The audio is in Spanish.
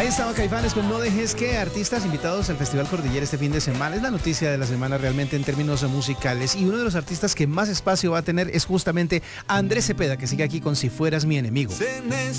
Ahí estaba Caifanes con No Dejes Que, artistas invitados al Festival Cordillera este fin de semana. Es la noticia de la semana realmente en términos musicales. Y uno de los artistas que más espacio va a tener es justamente Andrés Cepeda, que sigue aquí con Si Fueras Mi Enemigo.